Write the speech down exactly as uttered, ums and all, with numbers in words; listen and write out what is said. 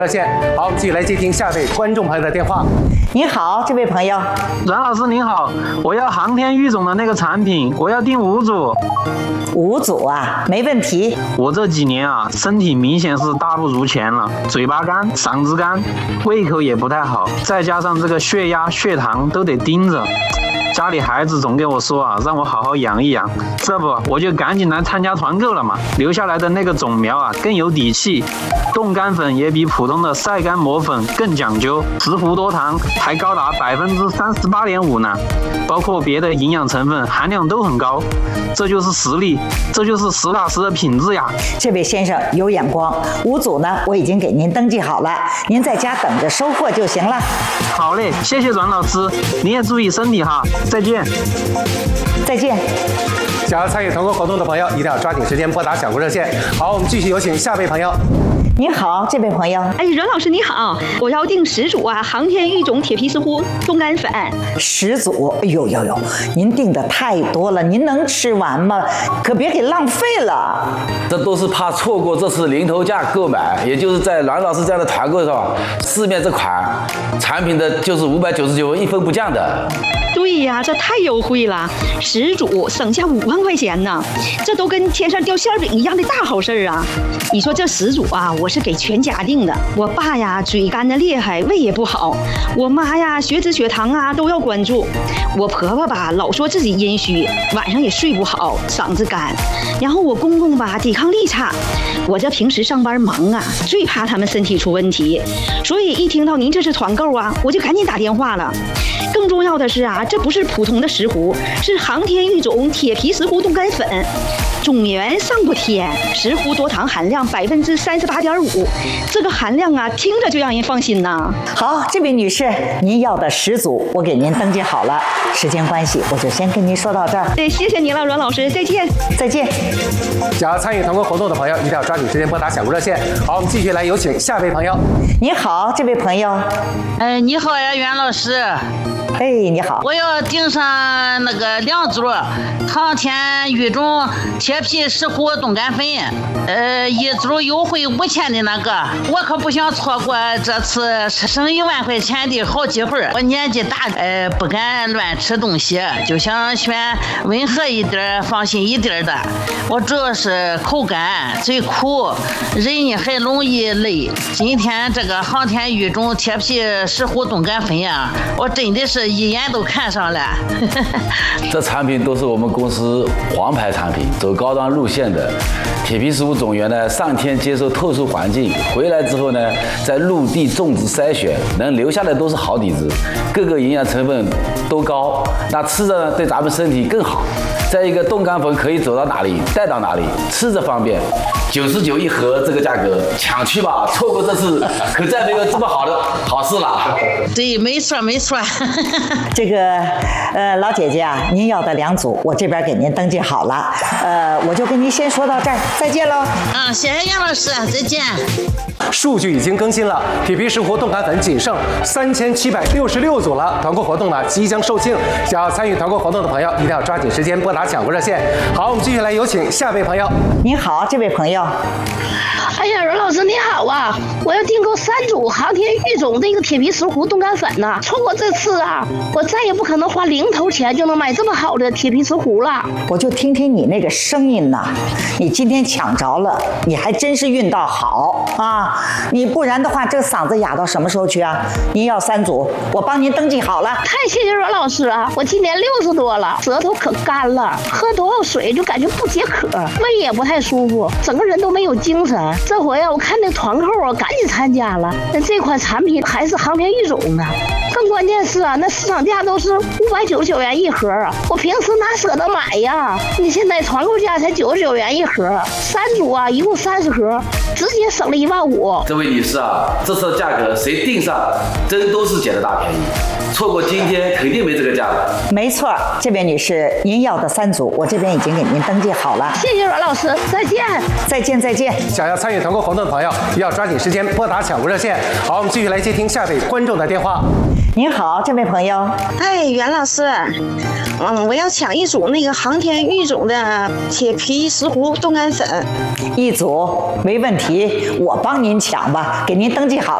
热线。好，我们继续来接听下位观众朋友的电话。 您好，这位朋友。 阮老师您好，我要航天育种的那个产品，我要订五组。 五组啊，没问题。 我这几年啊，身体明显是大不如前了，嘴巴干，嗓子干，胃口也不太好，再加上这个血压、血糖都得盯着。家里孩子总跟我说啊，让我好好养一养，这不我就赶紧来参加团购了嘛。留下来的那个种苗啊更有底气，冻干粉也比普通的晒干磨粉更讲究，石斛多糖还高达百分之三十八点五呢，包括别的营养成分含量都很高，这就是实力，这就是实打实的品质呀。 这位先生有眼光，五组呢我已经给您登记好了，您在家等着收货就行了。 好嘞，谢谢阮老师，你也注意身体哈。再见， 再见。 想要参与团购活动的朋友，一定要抓紧时间拨打小顾热线。好，我们继续有请下位朋友。 你好，这位朋友。 哎，阮老师你好，我要订十组啊，航天育种铁皮石斛冻干粉。 十组，哎呦呦呦，您订的太多了，您能吃完吗？可别给浪费了。 这都是怕错过这次零头价购买，也就是在阮老师这样的团购上，市面这款产品的就是五百九十九，一分不降的。 对呀，这太优惠了，十组省下五万块钱呢，这都跟天上掉馅饼一样的大好事啊！你说这十组啊，我是给全家订的。我爸呀嘴干的厉害，胃也不好；我妈呀血脂血糖啊都要关注；我婆婆吧老说自己阴虚，晚上也睡不好，嗓子干；然后我公公吧抵抗力差。我这平时上班忙啊，最怕他们身体出问题，所以一听到您这是团购啊，我就赶紧打电话了。更重要的是啊，这不是普通的石斛，是航天育种铁皮石斛冻干粉，种源上不天，石斛多糖含量百分之三十八点五，这个含量啊，听着就让人放心呐。 好，这位女士，您要的十组我给您登记好了，时间关系，我就先跟您说到这儿。 对，谢谢您了，阮老师，再见。 再见。 想要参与团购活动的朋友，一定要抓紧时间拨打小顾热线。好，我们继续来有请下位朋友。 你好，这位朋友。 哎，你好呀，袁老师。 哎，你好， 我要订上那个两组航天育种铁皮石斛冻干粉，呃，一组优惠五千的那个，我可不想错过这次省一万块钱的好机会。我年纪大，呃，不敢乱吃东西，就想选温和一点、放心一点的。我主要是口干、嘴苦，人还容易累。今天这个航天育种铁皮石斛冻干粉呀，我真的是一眼都看上了。 这产品都是我们公司皇牌产品，走高端路线的。铁皮石斛种源呢，上天接受特殊环境，回来之后呢，在陆地种植筛选，能留下的都是好底子，各个营养成分都高，那吃着呢对咱们身体更好。再一个，冻干粉可以走到哪里带到哪里，吃着方便。九十九一盒这个价格，抢去吧！错过这次，可再没有这么好的好事了。 对，没错没错。 这个呃，老姐姐啊，您要的两组，我这边给您登记好了。呃，我就跟您先说到这儿，再见喽。 啊，谢谢杨老师，再见。 数据已经更新了，铁皮石斛冻干粉仅剩三千七百六十六组了，团购活动呢即将售罄。想要参与团购活动的朋友，一定要抓紧时间拨打抢购热线。好，我们继续来有请下位朋友。 您好，这位朋友。 哎呀，阮老师你好啊！我要订购三组航天育种这个铁皮石斛冻干粉呐、啊，错过这次啊，我再也不可能花零头钱就能买这么好的铁皮石斛了。 我就听听你那个声音呐，你今天抢着了，你还真是运道好啊！你不然的话，这个嗓子哑到什么时候去啊？您要三组，我帮您登记好了。 太谢谢阮老师啊！我今年六十多了，舌头可干了，喝多少水就感觉不解渴，胃也不太舒服，整个人都没有精神。这回呀、啊，我看那团购啊，赶紧参加了。那这款产品还是航天育种的，更关键是啊，那市场价都是五百九十九元一盒啊，我平时哪舍得买呀？你现在团购价才九十九元一盒，三组啊，一共三十盒，直接省了一万五。 这位女士啊，这次的价格谁订上，真都是捡了大便宜。错过今天肯定没这个价了。 没错，这位女士，您要的三组，我这边已经给您登记好了。 谢谢阮老师，再见。 再见再见。 想要参与团购活动的朋友，要抓紧时间拨打抢购热线。好，我们继续来接听下位观众的电话。 您好，这位朋友。 哎，袁老师，嗯，我要抢一组那个航天育种的铁皮石斛冻干粉。 一组没问题。 题，我帮您抢吧，给您登记好了。